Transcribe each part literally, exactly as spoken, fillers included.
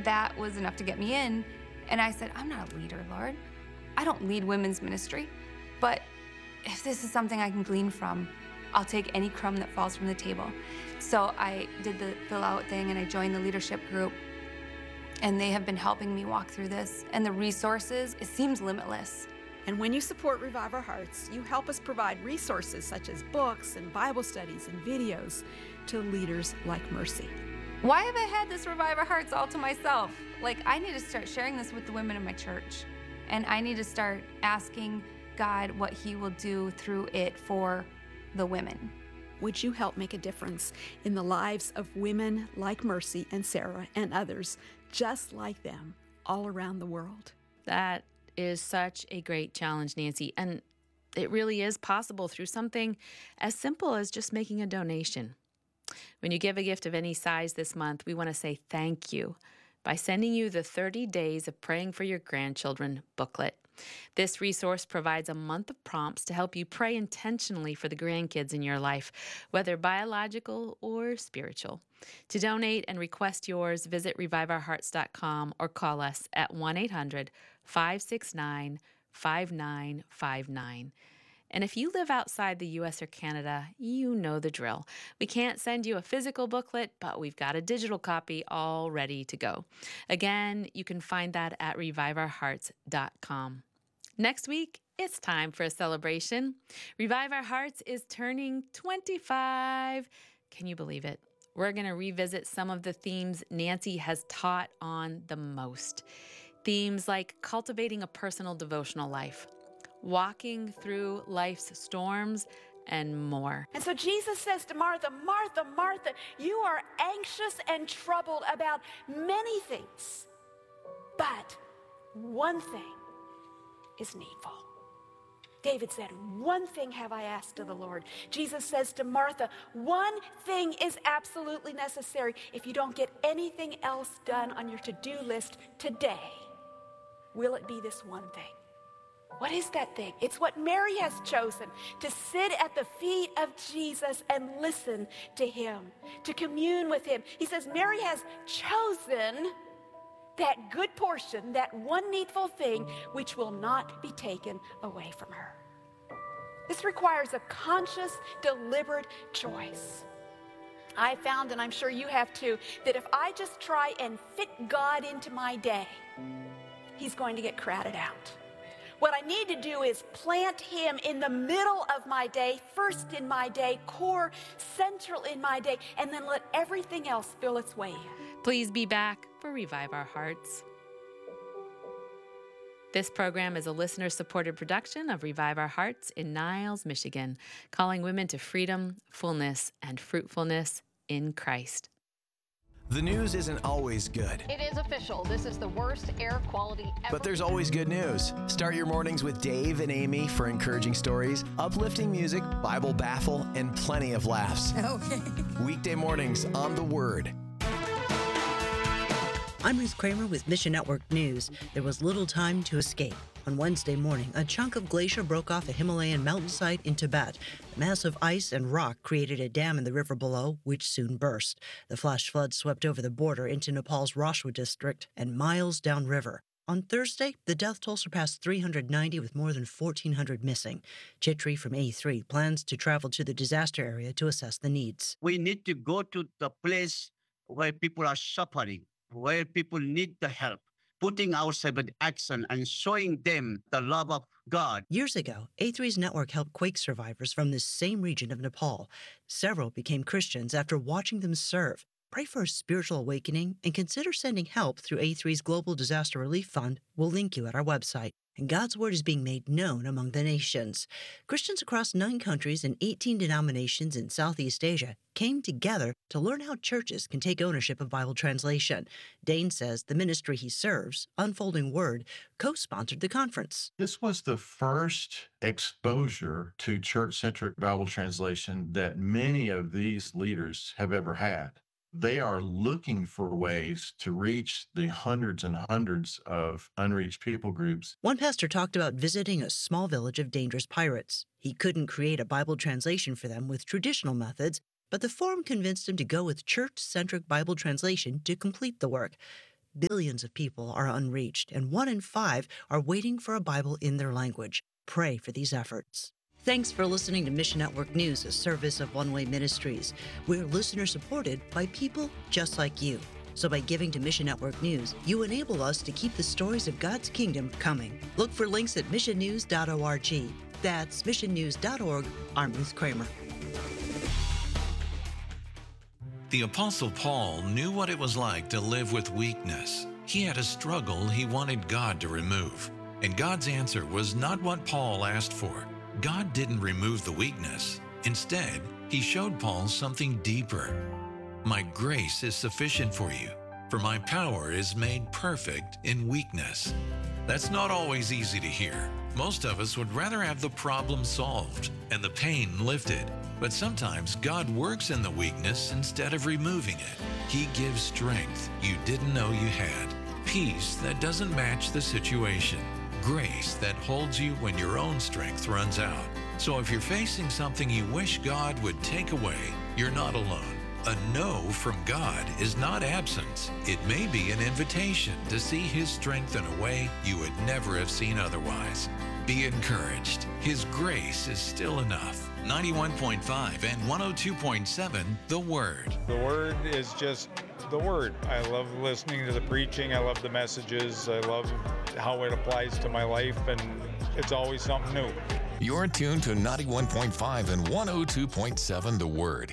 that was enough to get me in. And I said, I'm not a leader, Lord. I don't lead women's ministry. But if this is something I can glean from, I'll take any crumb that falls from the table. So I did the fill out thing and I joined the leadership group. And they have been helping me walk through this. And the resources, it seems limitless. And when you support Revive Our Hearts, you help us provide resources such as books and Bible studies and videos to leaders like Mercy. Why have I had this Revive Our Hearts all to myself? Like, I need to start sharing this with the women in my church. And I need to start asking God what he will do through it for the women. Would you help make a difference in the lives of women like Mercy and Sarah and others just like them all around the world? That is such a great challenge, Nancy. And it really is possible through something as simple as just making a donation. When you give a gift of any size this month, we want to say thank you by sending you the thirty Days of Praying for Your Grandchildren booklet. This resource provides a month of prompts to help you pray intentionally for the grandkids in your life, whether biological or spiritual. To donate and request yours, visit revive our hearts dot com or call us at one eight hundred, five six nine, five nine five nine. And if you live outside the U S or Canada, you know the drill. We can't send you a physical booklet, but we've got a digital copy all ready to go. Again, you can find that at revive our hearts dot com. Next week, it's time for a celebration. Revive Our Hearts is turning twenty-five. Can you believe it? We're going to revisit some of the themes Nancy has taught on the most. Themes like cultivating a personal devotional life, walking through life's storms, and more. And so Jesus says to Martha, Martha, Martha, you are anxious and troubled about many things, but one thing is needful. David said, one thing have I asked of the Lord. Jesus says to Martha, one thing is absolutely necessary. If you don't get anything else done on your to-do list today, will it be this one thing? What is that thing? It's what Mary has chosen, to sit at the feet of Jesus and listen to him, to commune with him. He says Mary has chosen that good portion, that one needful thing, which will not be taken away from her. This requires a conscious, deliberate choice. I found, and I'm sure you have too, that if I just try and fit God into my day, he's going to get crowded out. What I need to do is plant him in the middle of my day, first in my day, core, central in my day, and then let everything else fill its way in. Please be back for Revive Our Hearts. This program is a listener-supported production of Revive Our Hearts in Niles, Michigan, calling women to freedom, fullness, and fruitfulness in Christ. The news isn't always good. It is official. This is the worst air quality ever. But there's always good news. Start your mornings with Dave and Amy for encouraging stories, uplifting music, Bible baffle, and plenty of laughs. Okay. Weekday mornings on The Word. I'm Ruth Kramer with Mission Network News. There was little time to escape. On Wednesday morning, a chunk of glacier broke off a Himalayan mountainside in Tibet. Massive ice and rock created a dam in the river below, which soon burst. The flash flood swept over the border into Nepal's Rashwa district and miles downriver. On Thursday, the death toll surpassed three hundred ninety, with more than fourteen hundred missing. Chitri from A three plans to travel to the disaster area to assess the needs. We need to go to the place where people are suffering, where people need the help, putting ourselves in action and showing them the love of God. Years ago, A three's network helped quake survivors from this same region of Nepal. Several became Christians after watching them serve. Pray for a spiritual awakening and consider sending help through A three's Global Disaster Relief Fund. We'll link you at our website. And God's word is being made known among the nations. Christians across nine countries and eighteen denominations in Southeast Asia came together to learn how churches can take ownership of Bible translation. Dane says the ministry he serves, Unfolding Word, co-sponsored the conference. This was the first exposure to church-centric Bible translation that many of these leaders have ever had. They are looking for ways to reach the hundreds and hundreds of unreached people groups. One pastor talked about visiting a small village of dangerous pirates. He couldn't create a Bible translation for them with traditional methods, but the forum convinced him to go with church-centric Bible translation to complete the work. Billions of people are unreached, and one in five are waiting for a Bible in their language. Pray for these efforts. Thanks for listening to Mission Network News, a service of One Way Ministries. We're listener-supported by people just like you. So by giving to Mission Network News, you enable us to keep the stories of God's kingdom coming. Look for links at mission news dot org. That's mission news dot org. I'm Ruth Kramer. The Apostle Paul knew what it was like to live with weakness. He had a struggle he wanted God to remove. And God's answer was not what Paul asked for. God didn't remove the weakness. Instead, he showed Paul something deeper. My grace is sufficient for you, for my power is made perfect in weakness. That's not always easy to hear. Most of us would rather have the problem solved and the pain lifted. But sometimes God works in the weakness instead of removing it. He gives strength you didn't know you had, peace that doesn't match the situation, grace that holds you when your own strength runs out. So if you're facing something you wish God would take away, you're not alone. A no from God is not absence. It may be an invitation to see His strength in a way you would never have seen otherwise. Be encouraged. His grace is still enough. ninety-one point five and one oh two point seven, The Word. The Word is just the Word. I love listening to the preaching. I love the messages. I love how it applies to my life, and it's always something new. You're tuned to ninety-one point five and one oh two point seven, The Word.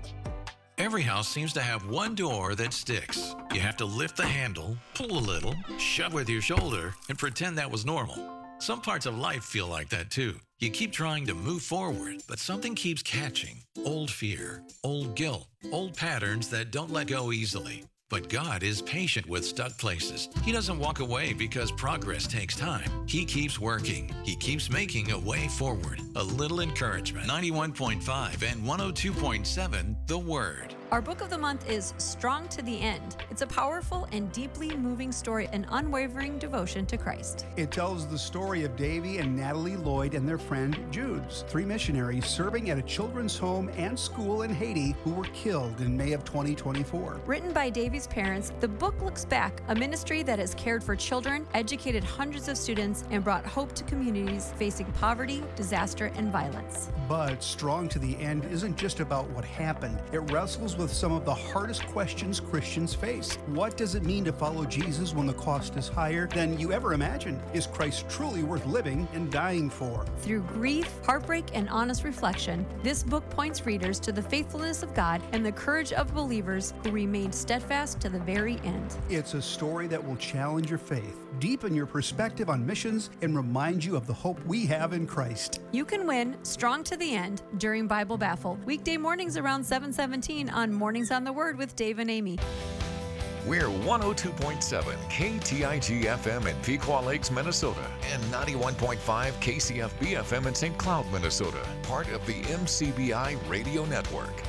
Every house seems to have one door that sticks. You have to lift the handle, pull a little, shove with your shoulder, and pretend that was normal. Some parts of life feel like that too. You keep trying to move forward, but something keeps catching. Old fear, old guilt, old patterns that don't let go easily. But God is patient with stuck places. He doesn't walk away because progress takes time. He keeps working. He keeps making a way forward. A little encouragement. ninety-one point five and one oh two point seven, The Word. Our book of the month is Strong to the End. It's a powerful and deeply moving story, an unwavering devotion to Christ. It tells the story of Davy and Natalie Lloyd and their friend Judes, three missionaries serving at a children's home and school in Haiti who were killed in May of twenty twenty-four. Written by Davy's parents, the book looks back, a ministry that has cared for children, educated hundreds of students, and brought hope to communities facing poverty, disaster, and violence. But Strong to the End isn't just about what happened. It wrestles with some of the hardest questions Christians face. What does it mean to follow Jesus when the cost is higher than you ever imagined? Is Christ truly worth living and dying for? Through grief, heartbreak, and honest reflection, this book points readers to the faithfulness of God and the courage of believers who remained steadfast to the very end. It's a story that will challenge your faith, deepen your perspective on missions, and remind you of the hope we have in Christ. You can win Strong to the End during Bible Baffle, weekday mornings around seven seventeen on Mornings on the Word with Dave and Amy. We're one oh two point seven K T I G F M in Pequot Lakes, Minnesota, and ninety-one point five K C F B F M in Saint Cloud, Minnesota, part of the M C B I Radio Network.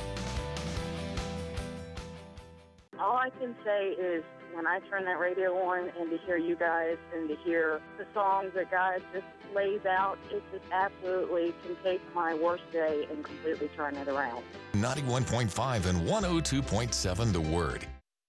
All I can say is when I turn that radio on and to hear you guys and to hear the songs that God just lays out, it just absolutely can take my worst day and completely turn it around. ninety-one point five and one oh two point seven, The Word.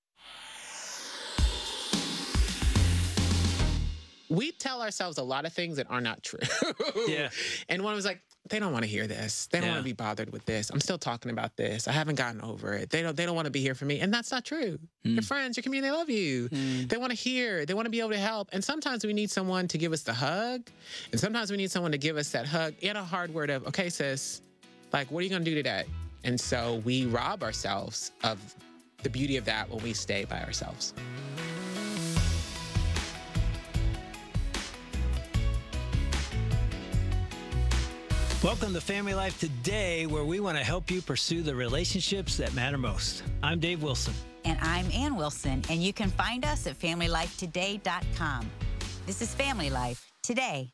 We tell ourselves a lot of things that are not true. Yeah. And one was like, they don't want to hear this. They don't Yeah. want to be bothered with this. I'm still talking about this. I haven't gotten over it. They don't they don't want to be here for me. And that's not true. Mm. Your friends, your community, they love you. Mm. They want to hear. They want to be able to help. And sometimes we need someone to give us the hug. And sometimes we need someone to give us that hug and a hard word of, okay, sis, like, what are you going to do today? And so we rob ourselves of the beauty of that when we stay by ourselves. Welcome to Family Life Today, where we want to help you pursue the relationships that matter most. I'm Dave Wilson. And I'm Ann Wilson, and you can find us at family life today dot com. This is Family Life Today.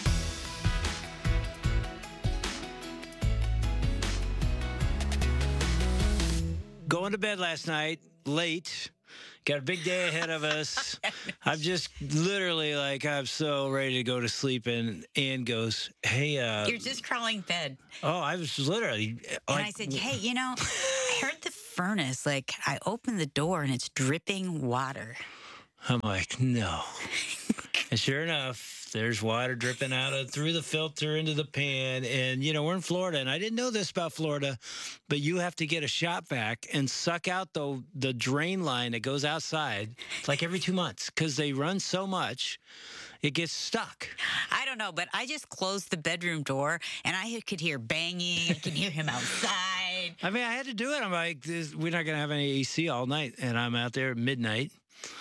Going to bed last night, late. Got a big day ahead of us. I'm just literally like, I'm so ready to go to sleep. And Ann goes, hey. Uh, You're just crawling bed. Oh, I was literally. And like, I said, hey, you know, I heard the furnace. Like, I opened the door and it's dripping water. I'm like, no. And sure enough, there's water dripping out of through the filter into the pan. And, you know, we're in Florida, and I didn't know this about Florida, but you have to get a shop vac and suck out the, the drain line that goes outside like every two months because they run so much. It gets stuck. I don't know, but I just closed the bedroom door, and I could hear banging. I could hear him outside. I mean, I had to do it. I'm like, this, we're not going to have any A C all night. And I'm out there at midnight.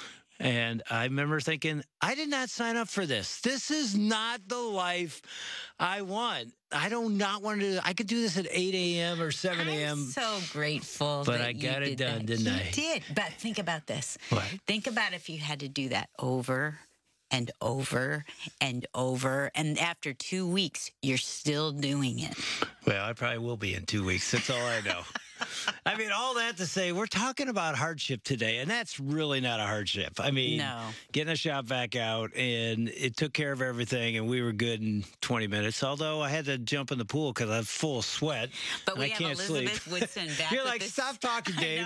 And I remember thinking, I did not sign up for this. This is not the life I want. I do not want to. I could do this at eight a.m. or seven a.m. I'm so grateful But that I got you it did done, that. didn't you I? did. But think about this. What? Think about if you had to do that over and over and over. And after two weeks, you're still doing it. Well, I probably will be in two weeks. That's all I know. I mean, all that to say, we're talking about hardship today, and that's really not a hardship. I mean, No. getting a shop vac out, and it took care of everything, and we were good in twenty minutes, although I had to jump in the pool because I'm full of sweat, But and we I have can't Elizabeth sleep. Woodson back You're with like, this- stop talking, Dave.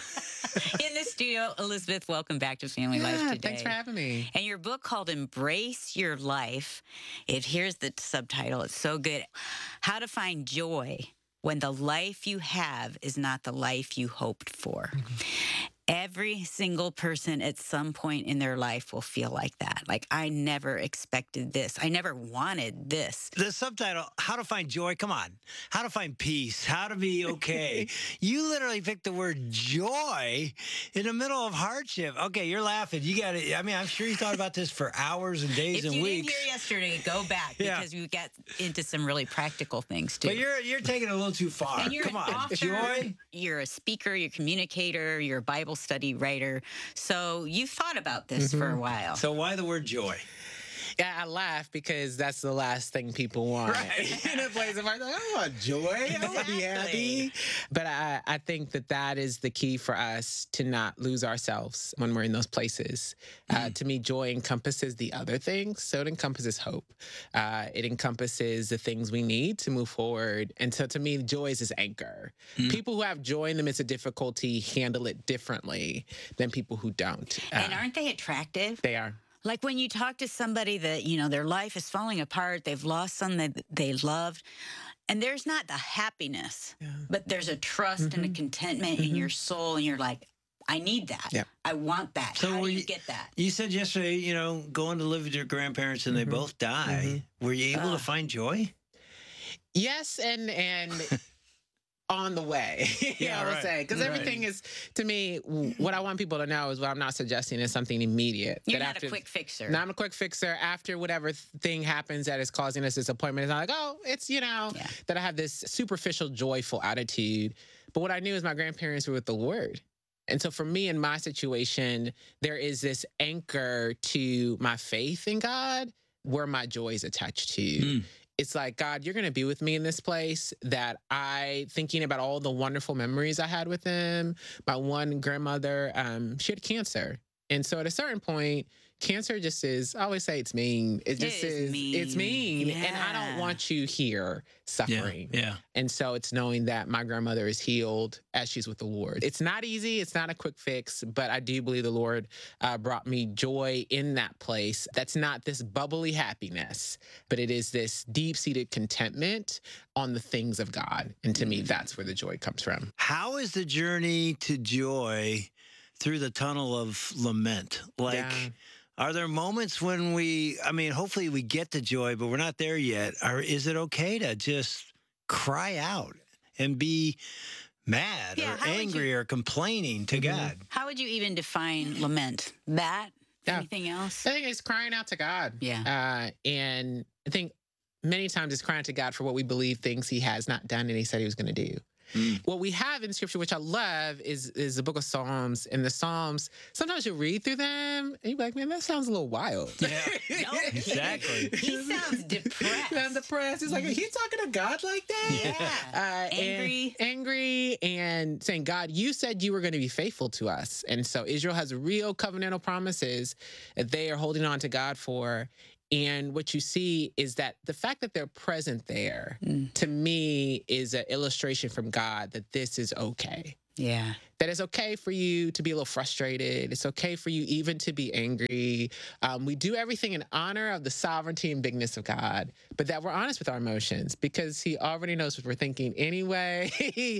In the studio, Elizabeth, welcome back to Family Life Yeah, today. thanks for having me. And your book called Embrace Your Life. It here's the subtitle. It's so good. How to find joy when the life you have is not the life you hoped for. Every single person at some point in their life will feel like that. Like, I never expected this. I never wanted this. The subtitle, How to Find Joy. Come on. How to find peace. How to be okay. You literally picked the word joy in the middle of hardship. Okay, you're laughing. You got it. I mean, I'm sure you thought about this for hours and days If and you weeks. didn't hear yesterday, go back Yeah. because we got into some really practical things too. But you're you're taking it a little too far. And you're Come an on. author, Joy. You're a speaker, you're a communicator, you're a Bible study writer. So you've thought about this for a while. So why the word joy? Yeah, I laugh because that's the last thing people want. Right. In a place of like, I want joy. I want to be happy. But I, I think that that is the key for us to not lose ourselves when we're in those places. Uh, to me, joy encompasses the other things. So it encompasses hope. Uh, it encompasses the things we need to move forward. And so to me, joy is this anchor. People who have joy in the midst of difficulty handle it differently than people who don't. Uh, And aren't they attractive? they are. Like when you talk to somebody that, you know, their life is falling apart, they've lost something that they loved, and there's not the happiness, but there's a trust and a contentment in your soul, and you're like, I need that. Yeah. I want that. So How were do you you- get that? You said yesterday, you know, going to live with your grandparents and they both die. Were you able to find joy? Yes, and and on the way, Yeah, I would right, say, because right. everything is, to me, w- what I want people to know is what I'm not suggesting is something immediate. You're that not after, a quick fixer. No, I'm a quick fixer. After whatever th- thing happens that is causing us disappointment, it's not like, oh, it's, you know, Yeah. that I have this superficial, joyful attitude. But what I knew is my grandparents were with the Lord. And so for me, in my situation, there is this anchor to my faith in God where my joy is attached to. It's like, God, you're going to be with me in this place that I, thinking about all the wonderful memories I had with them. My one grandmother, um, she had cancer. And so at a certain point, cancer just is, I always say it's mean. It just is It's mean. mean. And I don't Yeah. want you here suffering. Yeah. And so it's knowing that my grandmother is healed as she's with the Lord. It's not easy. It's not a quick fix, but I do believe the Lord uh, brought me joy in that place. That's not this bubbly happiness, but it is this deep-seated contentment on the things of God. And to me, that's where the joy comes from. How is the journey to joy through the tunnel of lament? Like, Yeah. are there moments when we, I mean, hopefully we get to joy, but we're not there yet. Or is it okay to just cry out and be mad Yeah, or how would angry or complaining to God? How would you even define lament? That? Yeah. Anything else? I think it's crying out to God. Yeah. Uh, and I think many times it's crying to God for what we believe things he has not done and he said he was going to do. What we have in scripture, which I love, is is the book of Psalms. And the Psalms, sometimes you read through them and you're like, man, that sounds a little wild. Yeah, exactly. He sounds depressed. I'm depressed. It's like, are you talking to God like that? Yeah. Uh, Angry. And, angry and saying, God, you said you were going to be faithful to us. And so Israel has real covenantal promises that they are holding on to God for. And what you see is that the fact that they're present there, Mm. to me, is an illustration from God that this is okay. Yeah. That it's okay for you to be a little frustrated. It's okay for you even to be angry. Um, we do everything in honor of the sovereignty and bigness of God, but that we're honest with our emotions because he already knows what we're thinking anyway,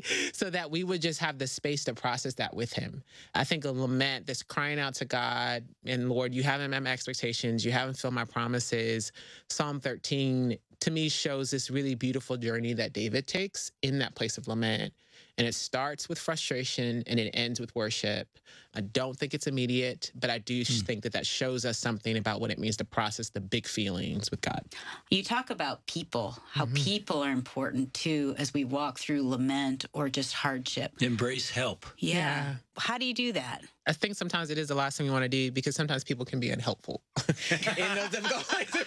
so that we would just have the space to process that with him. I think a lament that's crying out to God and Lord, you haven't met my expectations. You haven't filled my promises. Psalm thirteen to me shows this really beautiful journey that David takes in that place of lament. And it starts with frustration and it ends with worship. I don't think it's immediate, but I do mm. think that that shows us something about what it means to process the big feelings with God. You talk about people, how Mm-hmm. people are important too as we walk through lament or just hardship. Embrace help. Yeah. Yeah. How do you do that? I think sometimes it is the last thing we want to do because sometimes people can be unhelpful in those difficult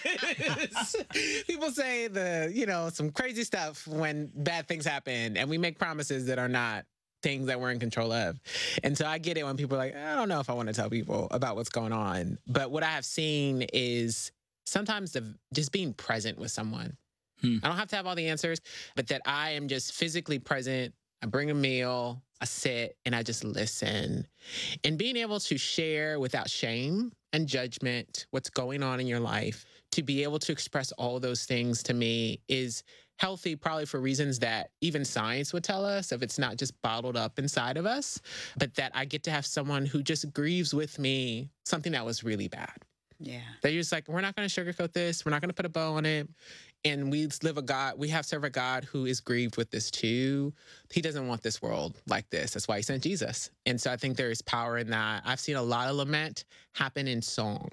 places. People say the, you know, some crazy stuff when bad things happen and we make promises that are not things that we're in control of. And so I get it when people are like, I don't know if I want to tell people about what's going on. But what I have seen is sometimes the just being present with someone. Hmm. I don't have to have all the answers, but that I am just physically present. I bring a meal, I sit, and I just listen. And being able to share without shame and judgment what's going on in your life, to be able to express all those things to me is healthy, probably for reasons that even science would tell us if it's not just bottled up inside of us, but that I get to have someone who just grieves with me something that was really bad. Yeah. They're just like, we're not going to sugarcoat this. We're not going to put a bow on it. And we live a God, we have serve a God who is grieved with this too. He doesn't want this world like this. That's why he sent Jesus. And so I think there is power in that. I've seen a lot of lament happen in song.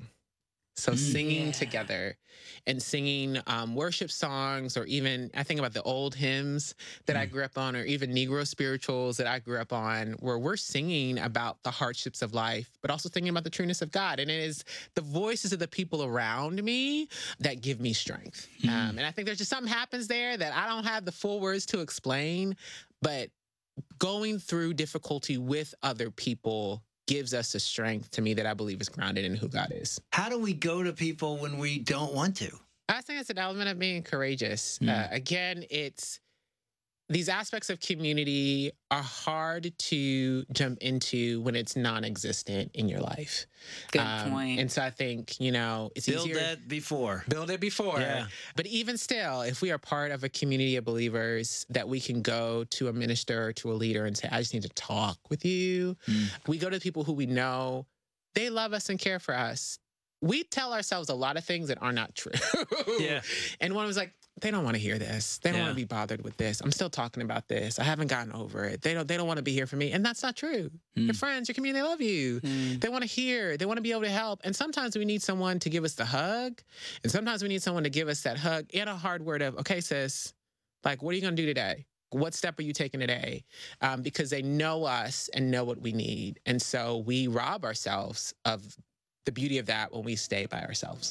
So singing Yeah. together and singing um, worship songs, or even I think about the old hymns that I grew up on, or even Negro spirituals that I grew up on, where we're singing about the hardships of life, but also thinking about the trueness of God. And it is the voices of the people around me that give me strength. Mm. Um, and I think there's just something happens there that I don't have the full words to explain, but going through difficulty with other people gives us a strength to me that I believe is grounded in who God is. How do we go to people when we don't want to? I think it's an element of being courageous. Mm. Uh, again, it's these aspects of community are hard to jump into when it's non-existent in your life. Good Um, point. And so I think, you know, it's Build easier. that before. Build it before. Yeah. But even still, if we are part of a community of believers, that we can go to a minister or to a leader and say, I just need to talk with you. Mm. We go to people who we know, they love us and care for us. We tell ourselves a lot of things that are not true. Yeah. And one was like, they don't want to hear this. They don't Yeah. want to be bothered with this. I'm still talking about this. I haven't gotten over it. They don't they don't want to be here for me. And that's not true. Mm. Your friends, your community, they love you. Mm. They want to hear. They want to be able to help. And sometimes we need someone to give us the hug. And sometimes we need someone to give us that hug and a hard word of, okay, sis, like, what are you going to do today? What step are you taking today? Um, because they know us and know what we need. And so we rob ourselves of the beauty of that when we stay by ourselves.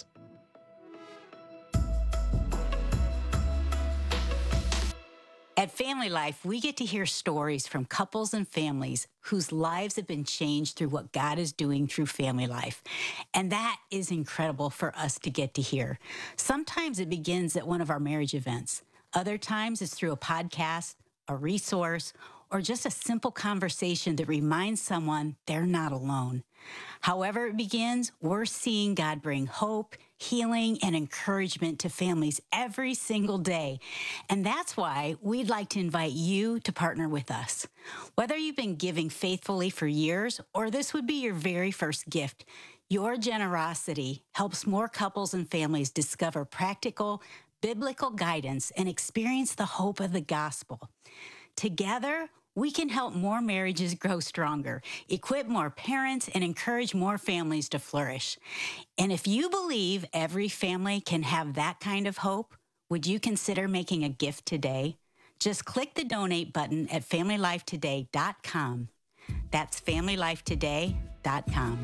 At Family Life, we get to hear stories from couples and families whose lives have been changed through what God is doing through Family Life. And that is incredible for us to get to hear. Sometimes it begins at one of our marriage events. Other times it's through a podcast, a resource, or just a simple conversation that reminds someone they're not alone. However it begins, we're seeing God bring hope, healing, and encouragement to families every single day. And that's why we'd like to invite you to partner with us. Whether you've been giving faithfully for years or this would be your very first gift, your generosity helps more couples and families discover practical, biblical guidance and experience the hope of the gospel. Together, we can help more marriages grow stronger, equip more parents, and encourage more families to flourish. And if you believe every family can have that kind of hope, would you consider making a gift today? Just click the donate button at family life today dot com. That's family life today dot com.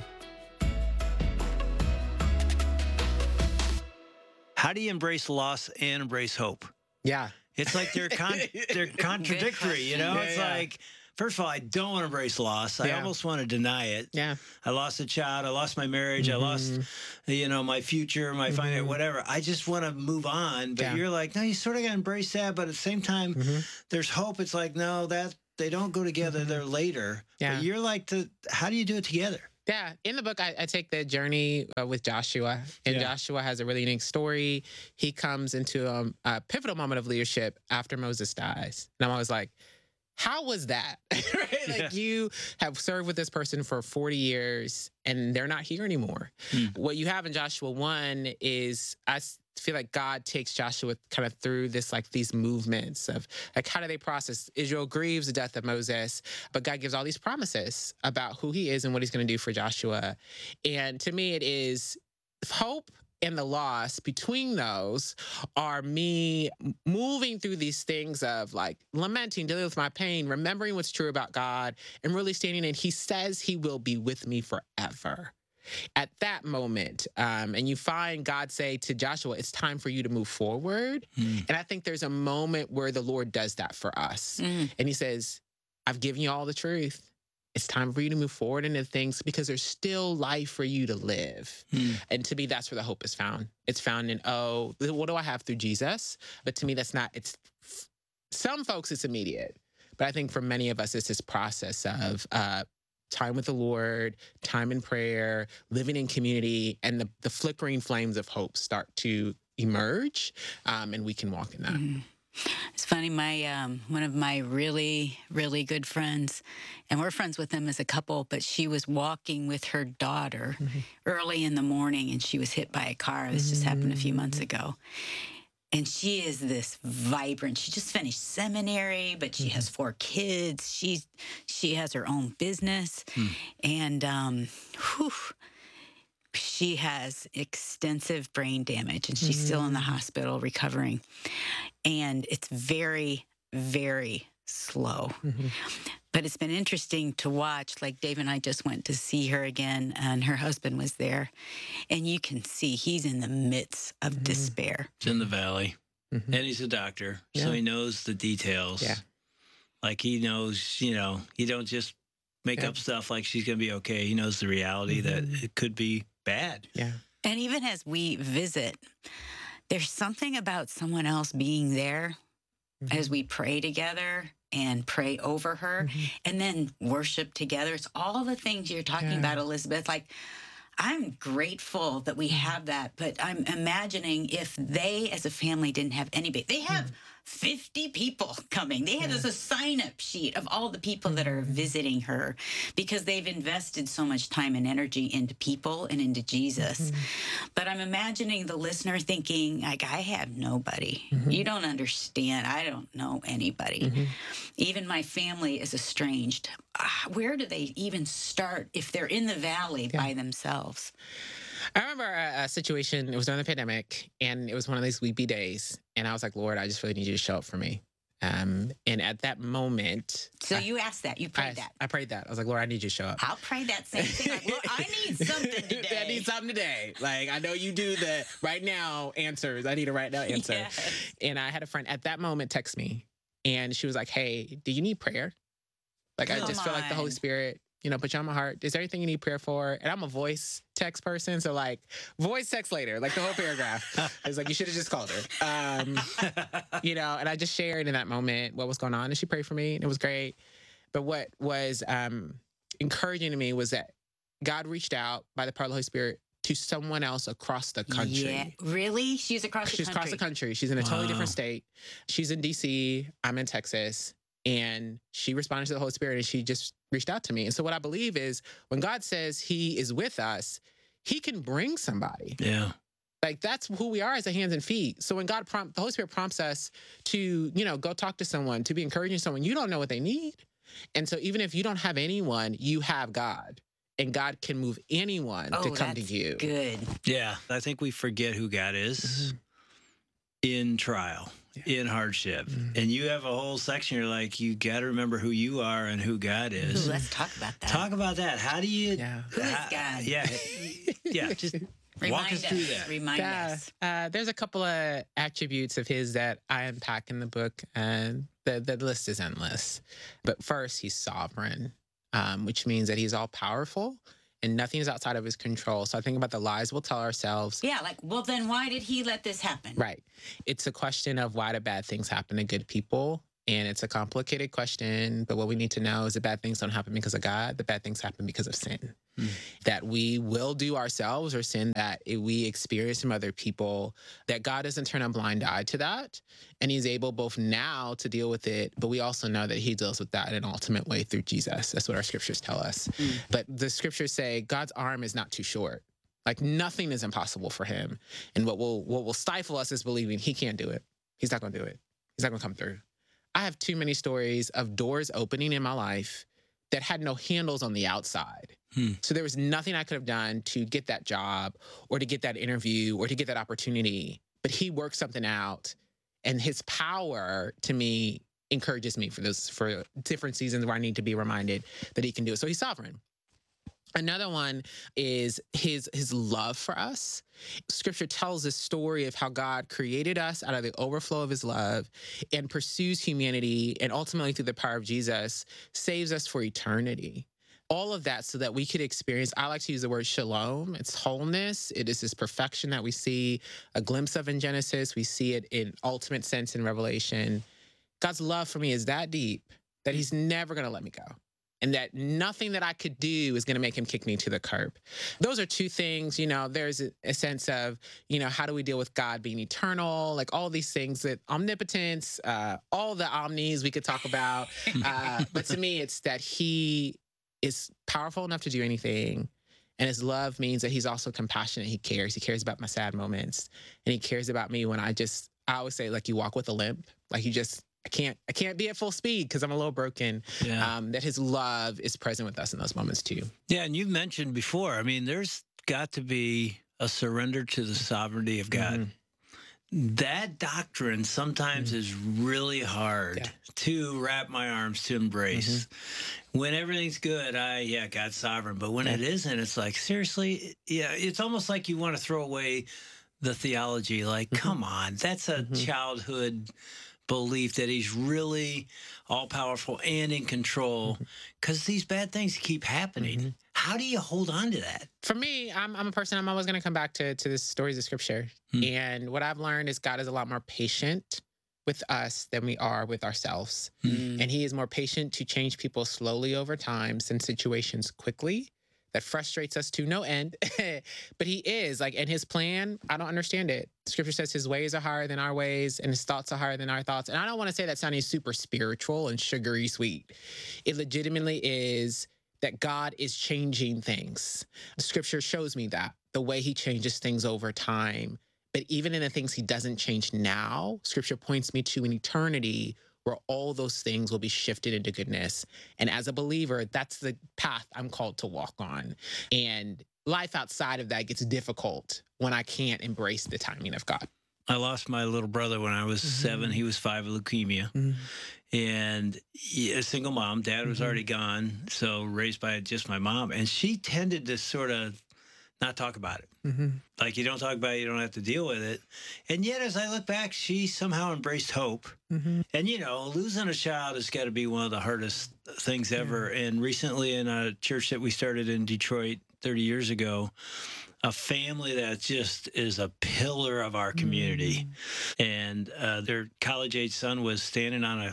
How do you embrace loss and embrace hope? Yeah. It's like they're con- they're contradictory, you know? Yeah, it's yeah. like, first of all, I don't want to embrace loss. I Yeah. almost want to deny it. Yeah. I lost a child. I lost my marriage. Mm-hmm. I lost, you know, my future, my mm-hmm. finance, whatever. I just want to move on. But Yeah. you're like, no, you sort of got to embrace that. But at the same time, Mm-hmm. there's hope. It's like, no, that they don't go together. Mm-hmm. They're later. Yeah. But you're like the. How do you do it together? Yeah, in the book, I, I take the journey uh, with Joshua, and yeah. Joshua has a really unique story. He comes into um, a pivotal moment of leadership after Moses dies, and I'm always like, how was that? Right? Like yeah. you have served with this person for forty years, and they're not here anymore. Hmm. What you have in Joshua one is I feel like God takes Joshua kind of through this, like these movements of like, how do they process? Israel grieves the death of Moses, but God gives all these promises about who he is and what he's going to do for Joshua. And to me, it is hope and the loss between those are me moving through these things of like lamenting, dealing with my pain, remembering what's true about God, and really standing in. He says he will be with me forever. At that moment, um, and you find God say to Joshua, it's time for you to move forward. Mm. And I think there's a moment where the Lord does that for us. Mm. And he says, I've given you all the truth. It's time for you to move forward into things because there's still life for you to live. Mm. And to me, that's where the hope is found. It's found in, oh, what do I have through Jesus? But to me, that's not, it's, some folks, it's immediate. But I think for many of us, it's this process of, uh, time with the Lord, time in prayer, living in community, and the, the flickering flames of hope start to emerge, um, and we can walk in that. Mm-hmm. It's funny, my um, one of my really, really good friends, and we're friends with them as a couple, but she was walking with her daughter mm-hmm. early in the morning, and she was hit by a car. This mm-hmm. just happened a few months ago. And she is this vibrant, she just finished seminary, but she mm-hmm. has four kids. She's, she has her own business. Mm. And um, whew, she has extensive brain damage, and she's mm-hmm. still in the hospital recovering. And it's very, very slow. Mm-hmm. But it's been interesting to watch. Like Dave and I just went to see her again, and her husband was there. And you can see he's in the midst of mm-hmm. despair. It's in the valley. Mm-hmm. And he's a doctor, yeah. so he knows the details. Yeah. Like he knows, you know, you don't just make yeah. up stuff like she's going to be okay. He knows the reality mm-hmm. that it could be bad. Yeah. And even as we visit, there's something about someone else being there mm-hmm. as we pray together and pray over her mm-hmm. and then worship together. It's all the things you're talking yeah. about, Elizabeth. Like, I'm grateful that we have that, but I'm imagining if they as a family didn't have anybody. They have mm. fifty people coming. They have yeah. this a sign-up sheet of all the people mm. that are visiting her because they've invested so much time and energy into people and into Jesus. Mm-hmm. But I'm imagining the listener thinking, like, I have nobody. Mm-hmm. You don't understand. I don't know anybody. Mm-hmm. Even my family is estranged. Uh, where do they even start if they're in the valley yeah. by themselves? I remember a, a situation, it was during the pandemic, and it was one of these weepy days. And I was like, Lord, I just really need you to show up for me. Um, and at that moment... So I, you asked that. You prayed I, that. I prayed that. I was like, Lord, I need you to show up. I'll pray that same thing. Like, Lord, I need something today. I need something today. Like, I know you do the right now answers. I need a right now answer. Yes. And I had a friend at that moment text me. And she was like, hey, do you need prayer? Like, Come I just on. feel like the Holy Spirit, you know, put you on my heart. Is there anything you need prayer for? And I'm a voice text person. So, like, voice text later, like the whole paragraph. It's like, you should have just called her. Um, you know, and I just shared in that moment what was going on. And she prayed for me. And it was great. But what was um, encouraging to me was that God reached out by the power of the Holy Spirit to someone else across the country. Yeah, really? She's across the She's country? She's across the country. She's in a wow. totally different state. She's in D C. I'm in Texas. And she responded to the Holy Spirit, and she just reached out to me. And so what I believe is when God says he is with us, he can bring somebody. Yeah. Like, that's who we are as a hands and feet. So when God prompt, the Holy Spirit prompts us to, you know, go talk to someone, to be encouraging someone, you don't know what they need. And so even if you don't have anyone, you have God. And God can move anyone oh, to come that's to you. Good. Yeah. I think we forget who God is mm-hmm. in trial. Yeah. In hardship. Mm-hmm. And you have a whole section, you're like, you got to remember who you are and who God is. Ooh, let's talk about that. Talk about that. How do you... Yeah. Who is God? Yeah. Yeah. Just Remind walk us, us through that. Remind yeah. us. Uh, there's a couple of attributes of his that I unpack in the book, and the, the list is endless. But first, he's sovereign, um, which means that he's all powerful. And nothing is outside of his control. So I think about the lies we'll tell ourselves. Yeah, like, well, then why did he let this happen? Right. It's a question of why do bad things happen to good people? And it's a complicated question, but what we need to know is that bad things don't happen because of God. The bad things happen because of sin. Mm. That we will do ourselves or sin that we experience from other people, that God doesn't turn a blind eye to that. And he's able both now to deal with it, but we also know that he deals with that in an ultimate way through Jesus. That's what our scriptures tell us. Mm. But the scriptures say God's arm is not too short. Like nothing is impossible for him. And what will, what will stifle us is believing he can't do it. He's not going to do it. He's not going to come through. I have too many stories of doors opening in my life that had no handles on the outside. Hmm. So there was nothing I could have done to get that job or to get that interview or to get that opportunity. But he worked something out, and his power to me encourages me for those, for different seasons where I need to be reminded that he can do it. So he's sovereign. Another one is his his love for us. Scripture tells this story of how God created us out of the overflow of his love and pursues humanity, and ultimately through the power of Jesus, saves us for eternity. All of that so that we could experience, I like to use the word shalom. It's wholeness. It is this perfection that we see a glimpse of in Genesis. We see it in ultimate sense in Revelation. God's love for me is that deep that he's never going to let me go. And that nothing that I could do is going to make him kick me to the curb. Those are two things, you know, there's a, a sense of, you know, how do we deal with God being eternal? Like all these things that omnipotence, uh, all the omnis we could talk about. Uh, but to me, it's that he is powerful enough to do anything. And his love means that he's also compassionate. He cares. He cares about my sad moments. And he cares about me when I just, I always say, like, you walk with a limp. Like you just, I can't I can't be at full speed because I'm a little broken. Yeah. Um, that his love is present with us in those moments too. Yeah, and you've mentioned before, I mean, there's got to be a surrender to the sovereignty of God. Mm-hmm. That doctrine sometimes mm-hmm. is really hard yeah. to wrap my arms to embrace. Mm-hmm. When everything's good, I, yeah, God's sovereign. But when yeah. it isn't, it's like, seriously, yeah, it's almost like you want to throw away the theology. Like, mm-hmm. come on, that's a mm-hmm. childhood belief that he's really all-powerful and in control, because mm-hmm. these bad things keep happening. Mm-hmm. How do you hold on to that? For me, I'm, I'm a person, I'm always going to come back to, to the stories of Scripture. Mm-hmm. And what I've learned is God is a lot more patient with us than we are with ourselves. Mm-hmm. And he is more patient to change people slowly over time than situations quickly. That frustrates us to no end. But he is, like, and his plan, I don't understand it. Scripture says his ways are higher than our ways and his thoughts are higher than our thoughts. And I don't want to say that sounding super spiritual and sugary sweet. It legitimately is that God is changing things. Scripture shows me that, the way he changes things over time. But even in the things he doesn't change now, Scripture points me to an eternity where all those things will be shifted into goodness. And as a believer, that's the path I'm called to walk on. And life outside of that gets difficult when I can't embrace the timing of God. I lost my little brother when I was mm-hmm. seven. He was five with leukemia. Mm-hmm. And a single mom. Dad was mm-hmm. already gone, so raised by just my mom. And she tended to sort of not talk about it. Mm-hmm. Like, you don't talk about it, you don't have to deal with it. And yet, as I look back, she somehow embraced hope. Mm-hmm. And, you know, losing a child has got to be one of the hardest things ever. Mm-hmm. And recently in a church that we started in Detroit thirty years ago, a family that just is a pillar of our community. Mm-hmm. And uh, their college-age son was standing on a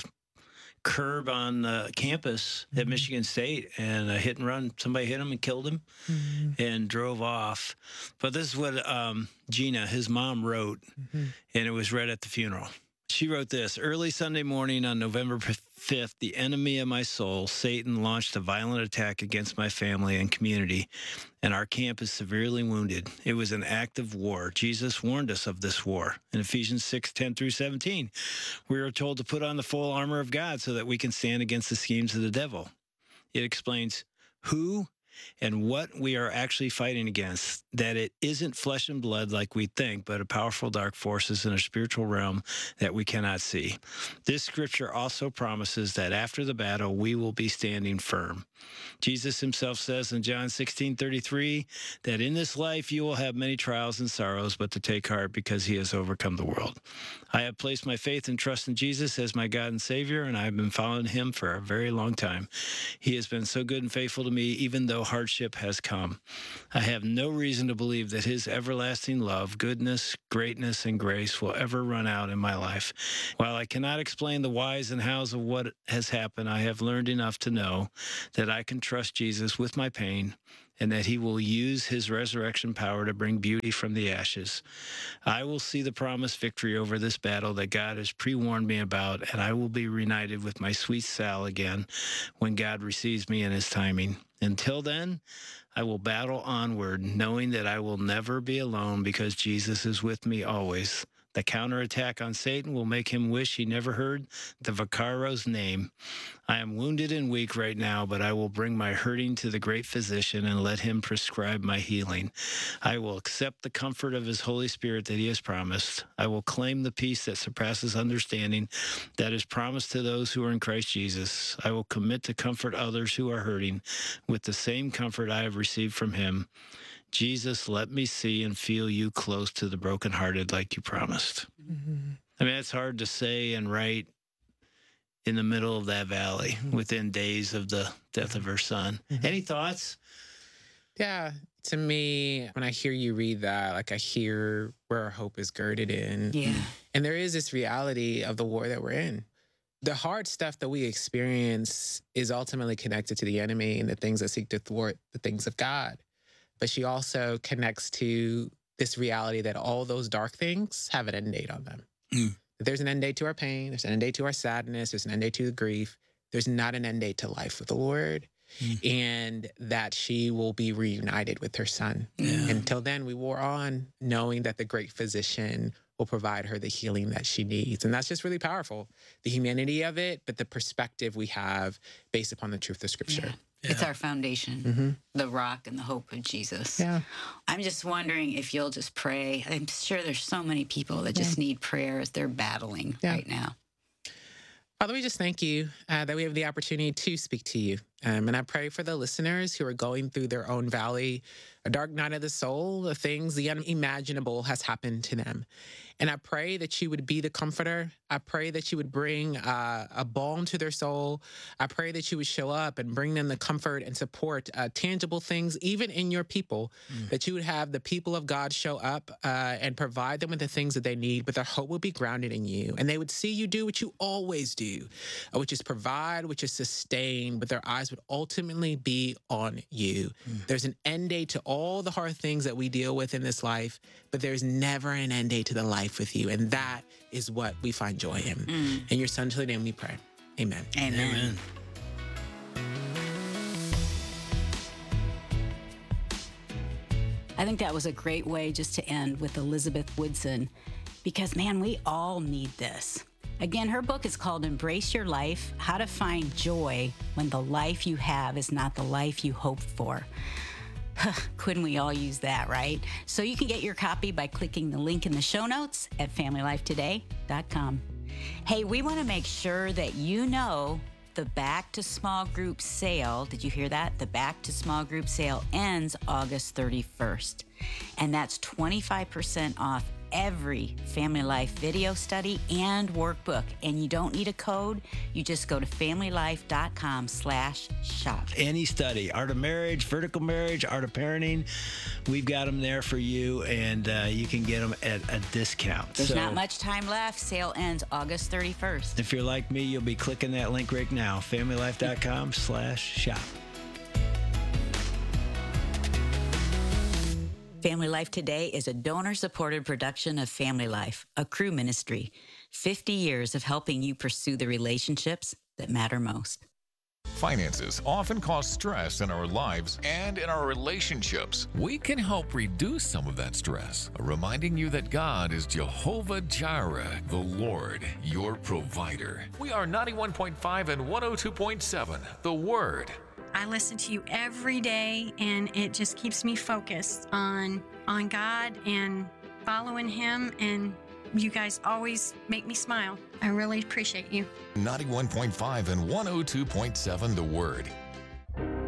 curb on the campus at mm-hmm. Michigan State, and a hit and run, somebody hit him and killed him mm-hmm. and drove off. But this is what um, Gina, his mom, wrote, mm-hmm. and it was read at the funeral. She wrote this: early Sunday morning on November fifth, the enemy of my soul, Satan, launched a violent attack against my family and community, and our camp is severely wounded. It was an act of war. Jesus warned us of this war. In Ephesians six, ten through seventeen, we are told to put on the full armor of God so that we can stand against the schemes of the devil. It explains who and what we are actually fighting against, that it isn't flesh and blood like we think, but a powerful dark forces in a spiritual realm that we cannot see. This scripture also promises that after the battle, we will be standing firm. Jesus himself says in John sixteen thirty-three that in this life you will have many trials and sorrows, but to take heart because he has overcome the world. I have placed my faith and trust in Jesus as my God and Savior, and I have been following him for a very long time. He has been so good and faithful to me, even though hardship has come. I have no reason to believe that his everlasting love, goodness, greatness, and grace will ever run out in my life. While I cannot explain the whys and hows of what has happened, I have learned enough to know that I can trust Jesus with my pain and that he will use his resurrection power to bring beauty from the ashes. I will see the promised victory over this battle that God has pre-warned me about, and I will be reunited with my sweet Sal again when God receives me in his timing. Until then, I will battle onward, knowing that I will never be alone because Jesus is with me always. The counterattack on Satan will make him wish he never heard the Vaccaro's name. I am wounded and weak right now, but I will bring my hurting to the great physician and let him prescribe my healing. I will accept the comfort of his Holy Spirit that he has promised. I will claim the peace that surpasses understanding that is promised to those who are in Christ Jesus. I will commit to comfort others who are hurting with the same comfort I have received from him. Jesus, let me see and feel you close to the brokenhearted like you promised. Mm-hmm. I mean, it's hard to say and write in the middle of that valley mm-hmm. within days of the death of her son. Mm-hmm. Any thoughts? Yeah, to me, when I hear you read that, like I hear where our hope is girded in. Yeah. And there is this reality of the war that we're in. The hard stuff that we experience is ultimately connected to the enemy and the things that seek to thwart the things of God. But she also connects to this reality that all those dark things have an end date on them. Mm. There's an end date to our pain. There's an end date to our sadness. There's an end date to the grief. There's not an end date to life with the Lord. Mm. And that she will be reunited with her son. Yeah. Until then, we war on knowing that the great physician will provide her the healing that she needs. And that's just really powerful. The humanity of it, but the perspective we have based upon the truth of Scripture. Yeah. Yeah. It's our foundation, mm-hmm. the rock and the hope of Jesus. Yeah. I'm just wondering if you'll just pray. I'm sure there's so many people that just yeah. need prayer as they're battling yeah. right now. Father, we just thank you uh, that we have the opportunity to speak to you. Um, and I pray for the listeners who are going through their own valley, a dark night of the soul, the things, the unimaginable has happened to them. And I pray that you would be the comforter. I pray that you would bring uh, a balm to their soul. I pray that you would show up and bring them the comfort and support, uh, tangible things, even in your people, mm. that you would have the people of God show up uh, and provide them with the things that they need, but their hope would be grounded in you. And they would see you do what you always do, uh, which is provide, which is sustain, but their eyes would ultimately be on you. Mm. There's an end date to all the hard things that we deal with in this life, but there's never an end date to the life with you. And that is what we find joy in. Mm. In your son's holy name we pray. Amen. Amen. Amen. I think that was a great way just to end with Elizabeth Woodson, because man, we all need this. Again, her book is called Embrace Your Life, How to Find Joy When the Life You Have Is Not the Life You Hoped For. Couldn't we all use that, right? So you can get your copy by clicking the link in the show notes at family life today dot com. Hey, we want to make sure that you know the Back to Small Group sale. Did you hear that? The Back to Small Group sale ends August thirty-first. And that's twenty-five percent off every Family Life video study and workbook. And you don't need a code. You just go to family life dot com slash shop. Any study, art of marriage, vertical marriage, art of parenting, we've got them there for you, and uh, you can get them at a discount. There's so, not much time left. Sale ends August thirty-first. If you're like me, you'll be clicking that link right now, family life dot com slash shop. Family Life Today is a donor-supported production of Family Life, a crew ministry. fifty years of helping you pursue the relationships that matter most. Finances often cause stress in our lives and in our relationships. We can help reduce some of that stress, reminding you that God is Jehovah Jireh, the Lord, your provider. We are ninety-one point five and one oh two point seven, The Word. I listen to you every day, and it just keeps me focused on on God and following Him, and you guys always make me smile. I really appreciate you. ninety-one point five and one oh two point seven The Word.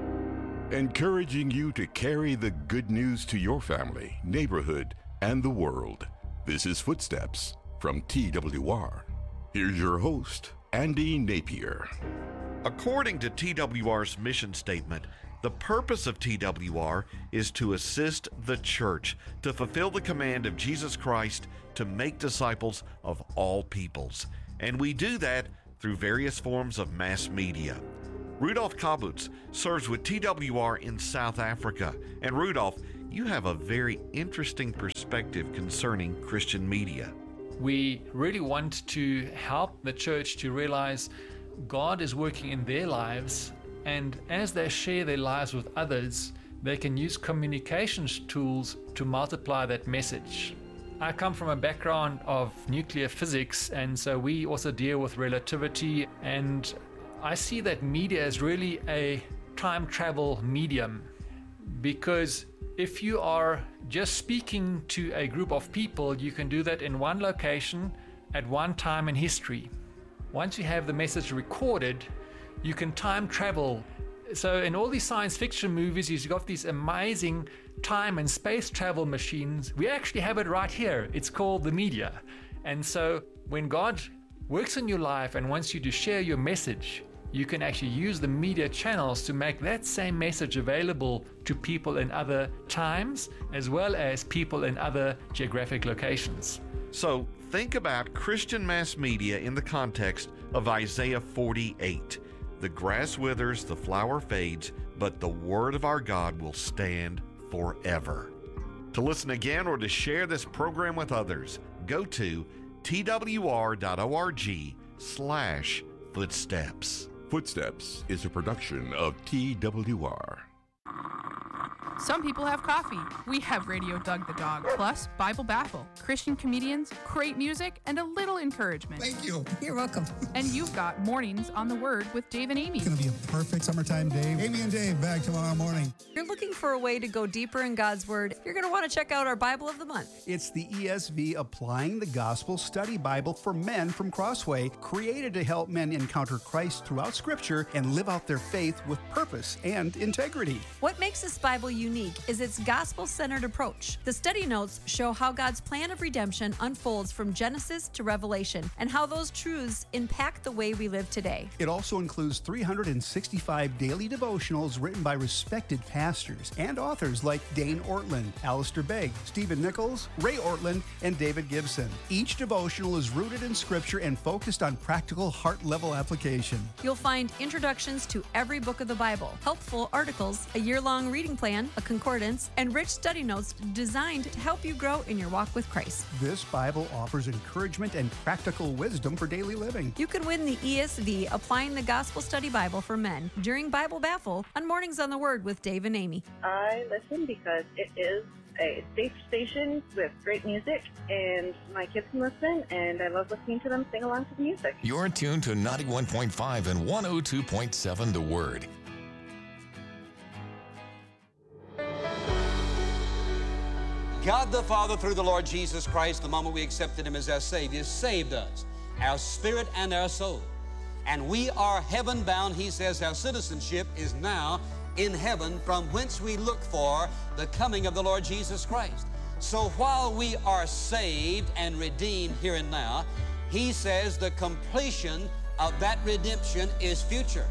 encouraging you to carry the good news to your family, neighborhood, and the world. This is Footsteps from T W R. Here's your host, Andy Napier. According to T W R's mission statement, the purpose of T W R is to assist the church to fulfill the command of Jesus Christ to make disciples of all peoples. And we do that through various forms of mass media. Rudolph Kabutz serves with T W R in South Africa. And Rudolph, you have a very interesting perspective concerning Christian media. We really want to help the church to realize God is working in their lives, and as they share their lives with others, they can use communications tools to multiply that message. I come from a background of nuclear physics, and so we also deal with relativity, and I see that media is really a time travel medium, because if you are just speaking to a group of people, you can do that in one location at one time in history. Once you have the message recorded, you can time travel. So in all these science fiction movies, you've got these amazing time and space travel machines. We actually have it right here. It's called the media. And so when God works in your life and wants you to share your message, you can actually use the media channels to make that same message available to people in other times, as well as people in other geographic locations. So think about Christian mass media in the context of Isaiah forty-eight. The grass withers, the flower fades, but the word of our God will stand forever. To listen again or to share this program with others, go to twr.org slash footsteps. Footsteps is a production of T W R. Some people have coffee. We have Radio Doug the Dog, plus Bible Baffle, Christian comedians, great music, and a little encouragement. Thank you. You're welcome. And you've got Mornings on the Word with Dave and Amy. It's going to be a perfect summertime day. Amy and Dave back tomorrow morning. If you're looking for a way to go deeper in God's Word, you're going to want to check out our Bible of the Month. It's the E S V Applying the Gospel Study Bible for Men from Crossway, created to help men encounter Christ throughout Scripture and live out their faith with purpose and integrity. What makes this Bible unique is its gospel-centered approach. The study notes show how God's plan of redemption unfolds from Genesis to Revelation and how those truths impact the way we live today. It also includes three hundred sixty-five daily devotionals written by respected pastors and authors like Dane Ortland, Alistair Begg, Stephen Nichols, Ray Ortland, and David Gibson. Each devotional is rooted in Scripture and focused on practical heart-level application. You'll find introductions to every book of the Bible, helpful articles, a year-long reading plan, a concordance, and rich study notes designed to help you grow in your walk with Christ. This Bible offers encouragement and practical wisdom for daily living. You can win the E S V Applying the Gospel Study Bible for Men during Bible Baffle on Mornings on the Word with Dave and Amy. I listen because it is a safe station with great music, and my kids can listen, and I love listening to them sing along to the music. You're tuned to ninety-one point five and one oh two point seven The Word. God the Father, through the Lord Jesus Christ, the moment we accepted Him as our Savior, saved us, our spirit and our soul. And we are heaven-bound. He says our citizenship is now in heaven, from whence we look for the coming of the Lord Jesus Christ. So while we are saved and redeemed here and now, He says the completion of that redemption is future.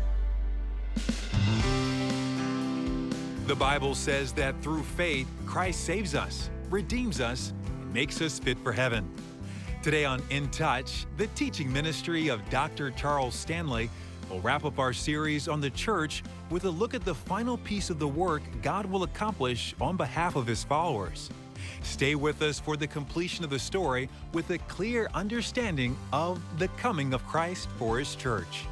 The Bible says that through faith, Christ saves us, redeems us, and makes us fit for heaven. Today on In Touch, the teaching ministry of Doctor Charles Stanley will wrap up our series on the church with a look at the final piece of the work God will accomplish on behalf of His followers. Stay with us for the completion of the story with a clear understanding of the coming of Christ for His church.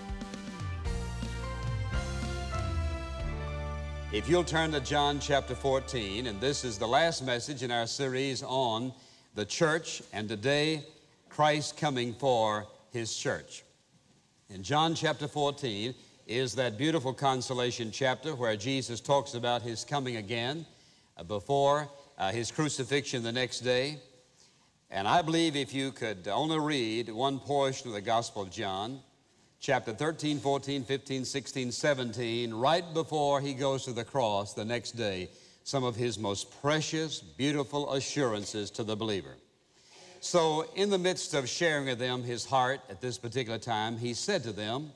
If you'll turn to John chapter fourteen, and this is the last message in our series on the church, and today, Christ coming for His church. In John chapter fourteen is that beautiful consolation chapter where Jesus talks about His coming again uh, before uh, His crucifixion the next day. And I believe if you could only read one portion of the Gospel of John, chapter thirteen, fourteen, fifteen, sixteen, seventeen, right before he goes to the cross the next day, some of his most precious, beautiful assurances to the believer. So in the midst of sharing with them his heart at this particular time, he said to them,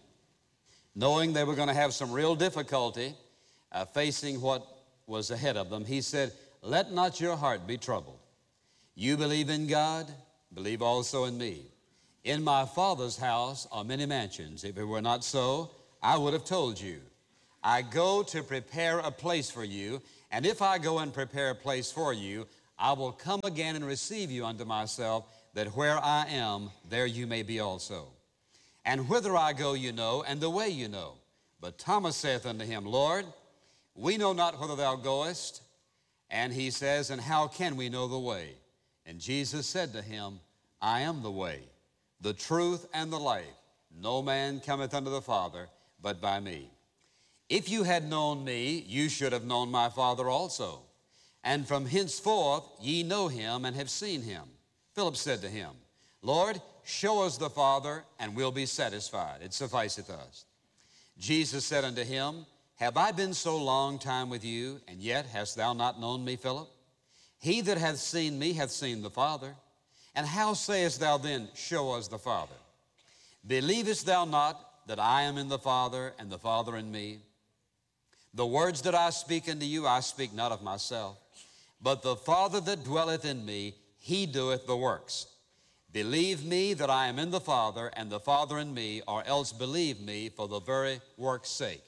knowing they were going to have some real difficulty uh, facing what was ahead of them, he said, let not your heart be troubled. You believe in God, believe also in me. In my Father's house are many mansions. If it were not so, I would have told you. I go to prepare a place for you, and if I go and prepare a place for you, I will come again and receive you unto myself, that where I am, there you may be also. And whither I go you know, and the way you know. But Thomas saith unto him, Lord, we know not whither thou goest. And he says, and how can we know the way? And Jesus said to him, I am the way, the truth, and the life. No man cometh unto the Father but by me. If you had known me, you should have known my Father also. And from henceforth ye know him and have seen him. Philip said to him, Lord, show us the Father, and we'll be satisfied. It sufficeth us. Jesus said unto him, have I been so long time with you, and yet hast thou not known me, Philip? He that hath seen me hath seen the Father. And how sayest thou then, show us the Father? Believest thou not that I am in the Father, and the Father in me? The words that I speak unto you, I speak not of myself, but the Father that dwelleth in me, he doeth the works. Believe me that I am in the Father, and the Father in me, or else believe me for the very work's sake.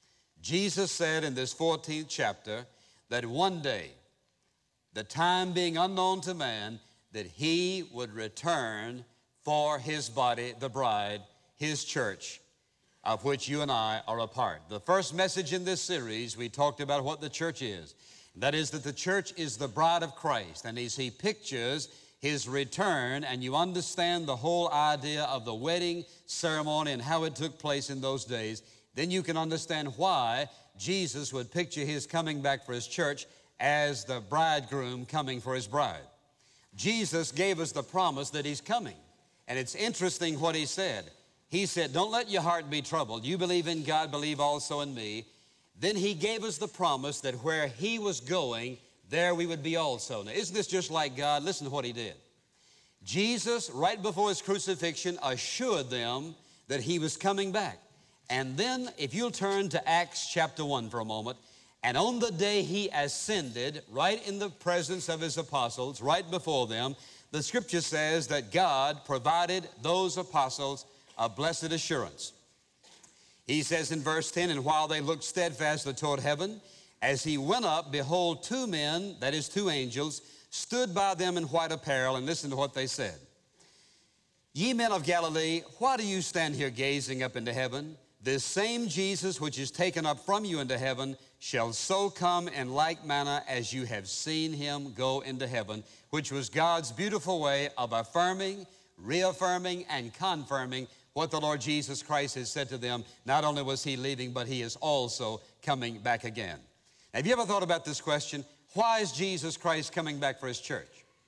Jesus said in this fourteenth chapter that one day, the time being unknown to man, that he would return for his body, the bride, his church, of which you and I are a part. The first message in this series, we talked about what the church is. That is that the church is the bride of Christ. And as he pictures his return, and you understand the whole idea of the wedding ceremony and how it took place in those days, then you can understand why Jesus would picture his coming back for his church as the bridegroom coming for his bride. Jesus gave us the promise that he's coming. And it's interesting what he said. He said, don't let your heart be troubled. You believe in God, believe also in me. Then he gave us the promise that where he was going, there we would be also. Now, isn't this just like God? Listen to what he did. Jesus, right before his crucifixion, assured them that he was coming back. And then, if you'll turn to Acts chapter one for a moment, and on the day he ascended, right in the presence of his apostles, right before them, the scripture says that God provided those apostles a blessed assurance. He says in verse ten, and while they looked steadfastly toward heaven, as he went up, behold, two men, that is two angels, stood by them in white apparel, and listen to what they said. Ye men of Galilee, why do you stand here gazing up into heaven? This same Jesus which is taken up from you into heaven shall so come in like manner as you have seen him go into heaven, which was God's beautiful way of affirming, reaffirming, and confirming what the Lord Jesus Christ has said to them. Not only was he leaving, but he is also coming back again. Have you ever thought about this question? Why is Jesus Christ coming back for his church?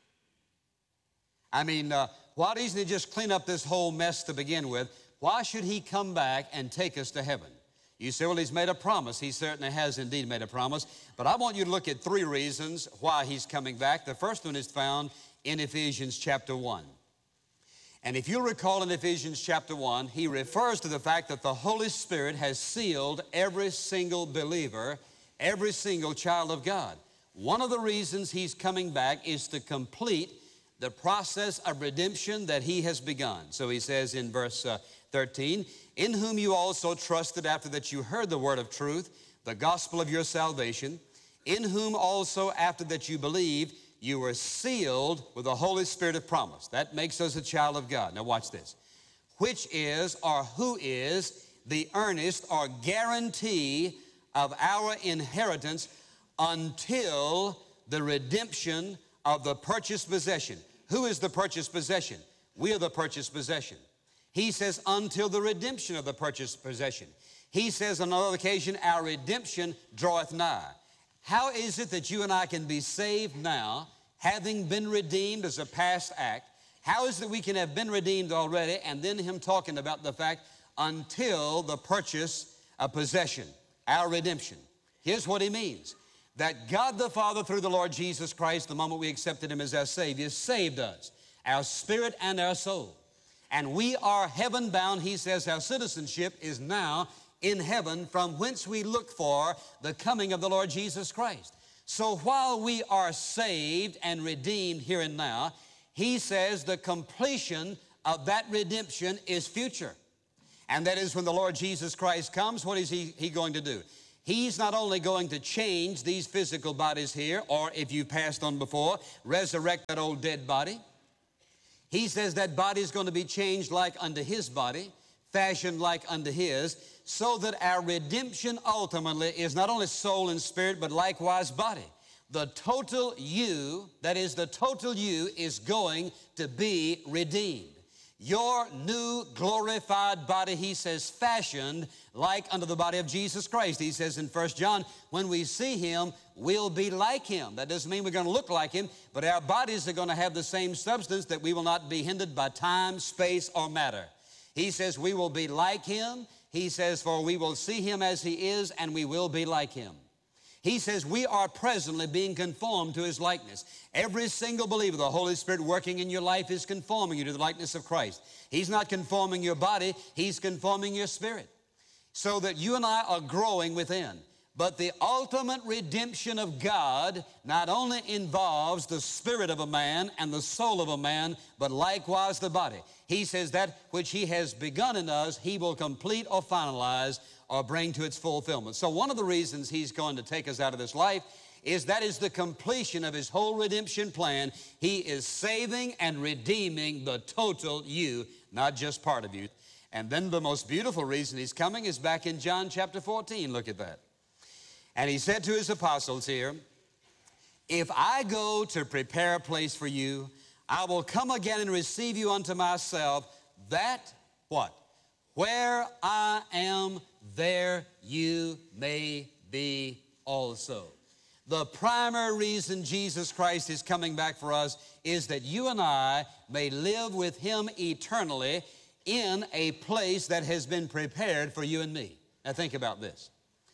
I mean, uh, why doesn't he just clean up this whole mess to begin with? Why should he come back and take us to heaven? You say, well, he's made a promise. He certainly has indeed made a promise. But I want you to look at three reasons why he's coming back. The first one is found in Ephesians chapter one. And if you'll recall in Ephesians chapter one, he refers to the fact that the Holy Spirit has sealed every single believer, every single child of God. One of the reasons he's coming back is to complete the process of redemption that he has begun. So he says in verse uh, thirteen, in whom you also trusted after that you heard the word of truth, the gospel of your salvation, in whom also after that you believed, you were sealed with the Holy Spirit of promise. That makes us a child of God. Now watch this. Which is, or who is, the earnest or guarantee of our inheritance until the redemption of the purchased possession. Who is the purchased possession? We are the purchased possession. He says, until the redemption of the purchased possession. He says on another occasion, our redemption draweth nigh. How is it that you and I can be saved now, having been redeemed as a past act? How is it that we can have been redeemed already, and then him talking about the fact until the purchase of possession, our redemption. Here's what he means. That God the Father, through the Lord Jesus Christ, the moment we accepted him as our Savior, saved us, our spirit and our soul. And we are heaven-bound. He says our citizenship is now in heaven, from whence we look for the coming of the Lord Jesus Christ. So while we are saved and redeemed here and now, he says the completion of that redemption is future. And that is when the Lord Jesus Christ comes, what is he, he going to do? He's not only going to change these physical bodies here, or if you passed on before, resurrect that old dead body. He says that body is going to be changed like unto his body, fashioned like unto his, so that our redemption ultimately is not only soul and spirit, but likewise body. The total you, that is the total you, is going to be redeemed. Your new glorified body, he says, fashioned like unto the body of Jesus Christ. He says in First John, when we see him, we'll be like him. That doesn't mean we're going to look like him, but our bodies are going to have the same substance, that we will not be hindered by time, space, or matter. He says we will be like him. He says, for we will see him as he is, and we will be like him. He says we are presently being conformed to his likeness. Every single believer, the Holy Spirit working in your life is conforming you to the likeness of Christ. He's not conforming your body, he's conforming your spirit. So that you and I are growing within. But the ultimate redemption of God not only involves the spirit of a man and the soul of a man, but likewise the body. He says that which he has begun in us, he will complete or finalize or bring to its fulfillment. So one of the reasons he's going to take us out of this life is that is the completion of his whole redemption plan. He is saving and redeeming the total you, not just part of you. And then the most beautiful reason he's coming is back in John chapter fourteen. Look at that. And he said to his apostles here, if I go to prepare a place for you, I will come again and receive you unto myself, that, what? Where I am, there you may be also. The primary reason Jesus Christ is coming back for us is that you and I may live with him eternally in a place that has been prepared for you and me. Now think about this.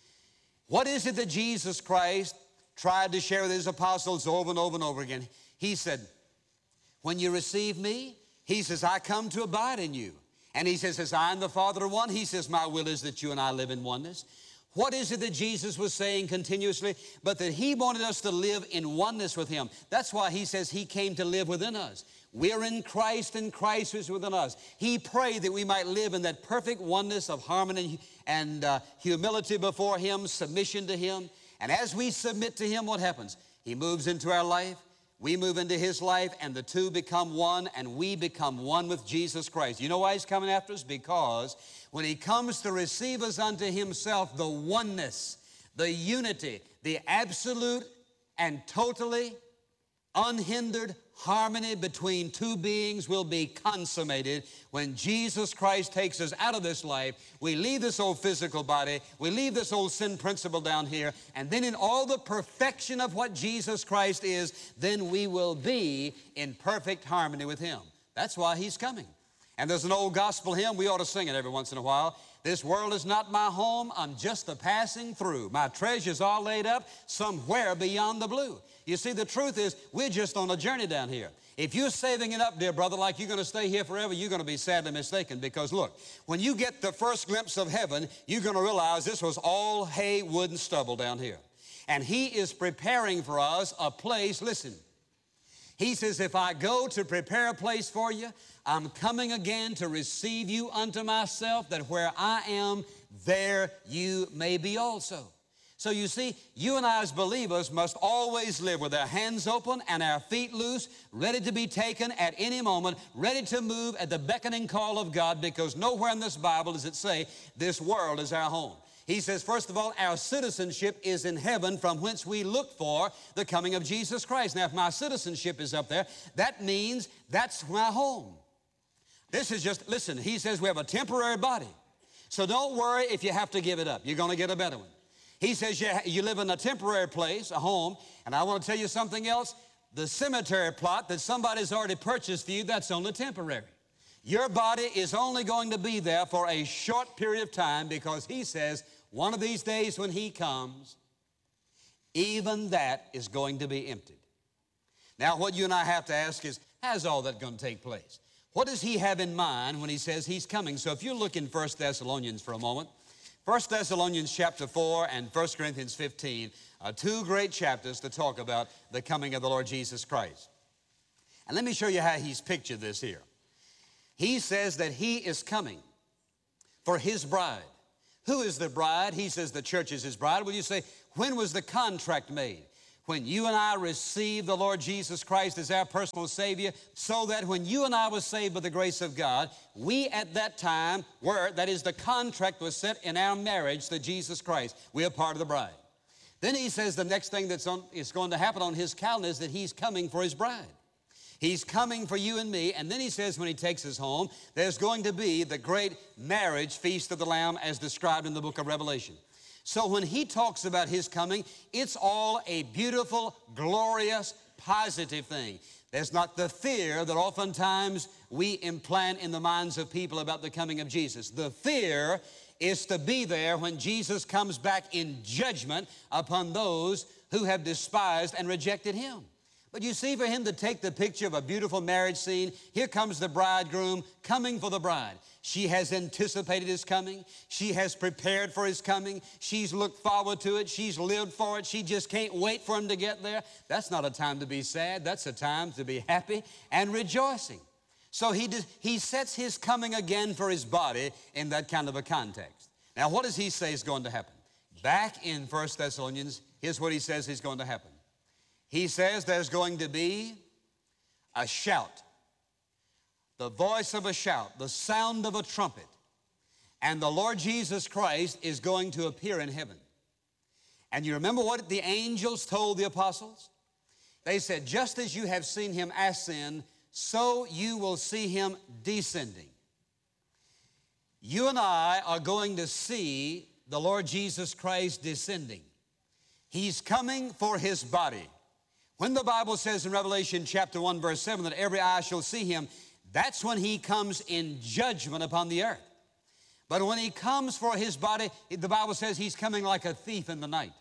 What is it that Jesus Christ tried to share with his apostles over and over and over again? He said, when you receive me, he says, I come to abide in you. And he says, as I and the Father are one, he says, my will is that you and I live in oneness. What is it that Jesus was saying continuously? But that he wanted us to live in oneness with him. That's why he says he came to live within us. We're in Christ and Christ is within us. He prayed that we might live in that perfect oneness of harmony and uh, humility before him, submission to him. And as we submit to him, what happens? He moves into our life, we move into his life, and the two become one, and we become one with Jesus Christ. You know why he's coming after us? Because when he comes to receive us unto himself, the oneness, the unity, the absolute and totally unhindered harmony between two beings will be consummated when Jesus Christ takes us out of this life. We leave this old physical body, we leave this old sin principle down here, and then in all the perfection of what Jesus Christ is, then we will be in perfect harmony with him. That's why he's coming. And there's an old gospel hymn, we ought to sing it every once in a while. This world is not my home, I'm just a passing through. My treasures are laid up somewhere beyond the blue. You see, the truth is, we're just on a journey down here. If you're saving it up, dear brother, like you're going to stay here forever, you're going to be sadly mistaken, because look, when you get the first glimpse of heaven, you're going to realize this was all hay, wood, and stubble down here. And he is preparing for us a place, listen, he says, if I go to prepare a place for you, I'm coming again to receive you unto myself, that where I am, there you may be also. So you see, you and I as believers must always live with our hands open and our feet loose, ready to be taken at any moment, ready to move at the beckoning call of God, because nowhere in this Bible does it say this world is our home. He says, first of all, our citizenship is in heaven, from whence we look for the coming of Jesus Christ. Now, if my citizenship is up there, that means that's my home. This is just, listen, he says we have a temporary body. So don't worry if you have to give it up. You're going to get a better one. He says you, you live in a temporary place, a home, and I want to tell you something else. The cemetery plot that somebody's already purchased for you, that's only temporary. Your body is only going to be there for a short period of time because he says one of these days when he comes, even that is going to be emptied. Now, what you and I have to ask is, how's all that going to take place? What does he have in mind when he says he's coming? So if you look in First Thessalonians for a moment, First Thessalonians chapter four and First Corinthians fifteen are two great chapters to talk about the coming of the Lord Jesus Christ. And let me show you how he's pictured this here. He says that he is coming for his bride. Who is the bride? He says the church is his bride. Will you say, when was the contract made? When you and I received the Lord Jesus Christ as our personal Savior, so that when you and I were saved by the grace of God, we at that time were, that is, the contract was set in our marriage to Jesus Christ. We are part of the bride. Then he says the next thing that's on, is going to happen on his calendar is that he's coming for his bride. He's coming for you and me, and then he says when he takes us home, there's going to be the great marriage feast of the Lamb as described in the book of Revelation. So when he talks about his coming, it's all a beautiful, glorious, positive thing. There's not the fear that oftentimes we implant in the minds of people about the coming of Jesus. The fear is to be there when Jesus comes back in judgment upon those who have despised and rejected him. But you see, for him to take the picture of a beautiful marriage scene, here comes the bridegroom coming for the bride. She has anticipated his coming. She has prepared for his coming. She's looked forward to it. She's lived for it. She just can't wait for him to get there. That's not a time to be sad. That's a time to be happy and rejoicing. So he, does, he sets his coming again for his body in that kind of a context. Now, what does he say is going to happen? Back in First Thessalonians, here's what he says is going to happen. He says there's going to be a shout, the voice of a shout, the sound of a trumpet, and the Lord Jesus Christ is going to appear in heaven. And you remember what the angels told the apostles? They said, just as you have seen him ascend, so you will see him descending. You and I are going to see the Lord Jesus Christ descending. He's coming for his body. When the Bible says in Revelation chapter one, verse seven, that every eye shall see him, that's when he comes in judgment upon the earth. But when he comes for his body, the Bible says he's coming like a thief in the night.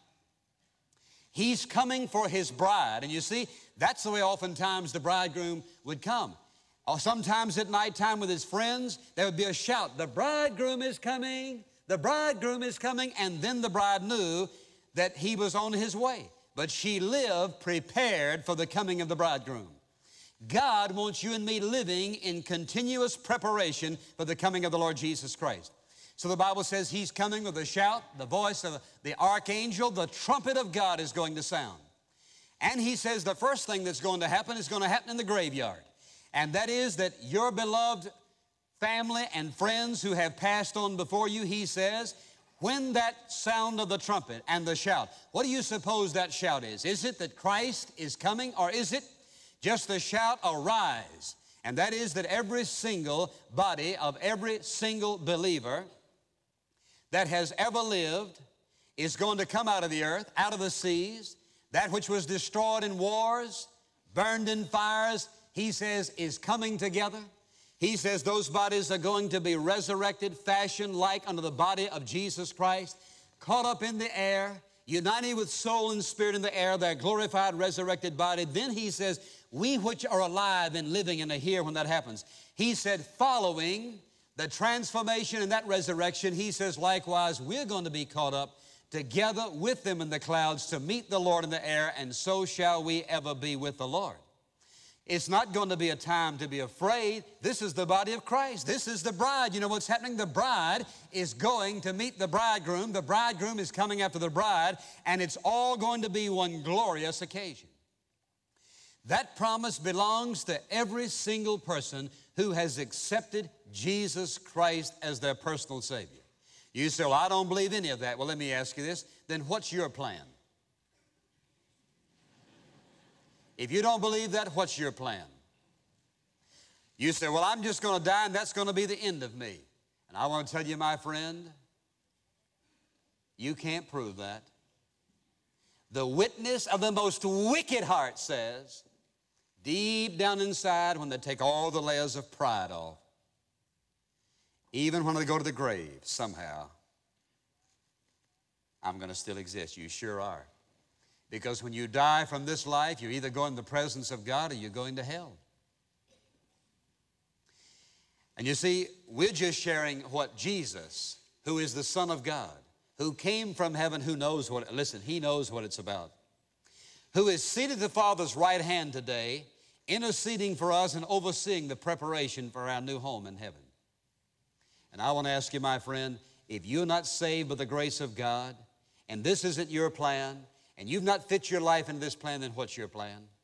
He's coming for his bride. And you see, that's the way oftentimes the bridegroom would come. Or sometimes at nighttime with his friends, there would be a shout, the bridegroom is coming, the bridegroom is coming, and then the bride knew that he was on his way. But she lived prepared for the coming of the bridegroom. God wants you and me living in continuous preparation for the coming of the Lord Jesus Christ. So the Bible says he's coming with a shout, the voice of the archangel, the trumpet of God is going to sound. And he says the first thing that's going to happen is going to happen in the graveyard. And that is that your beloved family and friends who have passed on before you, he says, when that sound of the trumpet and the shout, what do you suppose that shout is? Is it that Christ is coming, or is it just the shout, arise? And that is that every single body of every single believer that has ever lived is going to come out of the earth, out of the seas. That which was destroyed in wars, burned in fires, he says, is coming together. He says those bodies are going to be resurrected, fashioned like unto the body of Jesus Christ, caught up in the air, united with soul and spirit in the air, their glorified, resurrected body. Then he says, we which are alive and living and are here when that happens. He said, following the transformation and that resurrection, he says, likewise, we're going to be caught up together with them in the clouds to meet the Lord in the air, and so shall we ever be with the Lord. It's not going to be a time to be afraid. This is the body of Christ. This is the bride. You know what's happening? The bride is going to meet the bridegroom. The bridegroom is coming after the bride, and it's all going to be one glorious occasion. That promise belongs to every single person who has accepted Jesus Christ as their personal Savior. You say, well, I don't believe any of that. Well, let me ask you this. Then what's your plan? If you don't believe that, what's your plan? You say, well, I'm just going to die and that's going to be the end of me. And I want to tell you, my friend, you can't prove that. The witness of the most wicked heart says, deep down inside, when they take all the layers of pride off, Even when I go to the grave, somehow, I'm going to still exist. You sure are. Because when you die from this life, you either go in the presence of God or you're going to hell. And you see, we're just sharing what Jesus, who is the Son of God, who came from heaven, who knows what, listen, He knows what it's about, who is seated at the Father's right hand today, interceding for us and overseeing the preparation for our new home in heaven. And I want to ask you, my friend, if you're not saved by the grace of God, and this isn't your plan, and you've not fit your life into this plan, then what's your plan?